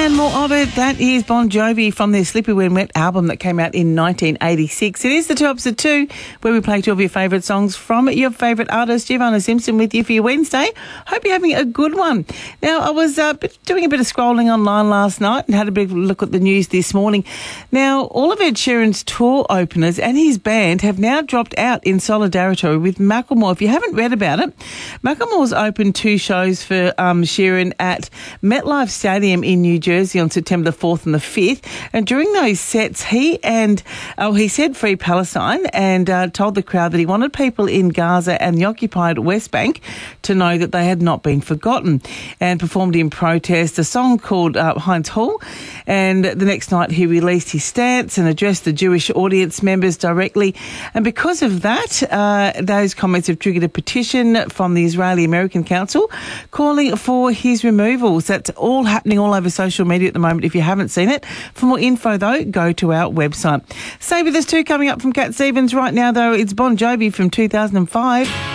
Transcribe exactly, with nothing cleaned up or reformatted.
And more of it, that is Bon Jovi from their Slippery When Wet album that came out in nineteen eighty-six. It is the Two Opposite Two, where we play two of your favourite songs from your favourite artist, Giovanna Simpson, with you for your Wednesday. Hope you're having a good one. Now, I was uh, doing a bit of scrolling online last night and had a big look at the news this morning. Now, all of Ed Sheeran's tour openers and his band have now dropped out in solidarity with Macklemore. If you haven't read about it, Macklemore's opened two shows for um, Sheeran at MetLife Stadium in New Jersey on September the fourth and the fifth. And during those sets, he and oh, he said Free Palestine and uh, told the crowd that he wanted people in Gaza and the occupied West Bank to know that they had not been forgotten, and performed in protest a song called uh, Heinz Hall. And the next night he released his stance and addressed the Jewish audience members directly. And because of that, uh, those comments have triggered a petition from the Israeli-American Council calling for his removal. So that's all happening all over social media at the moment if you haven't seen it. For more info, though, go to our website. Stay with us too, coming up from Cat Stevens. Right now, though, it's Bon Jovi from two thousand five.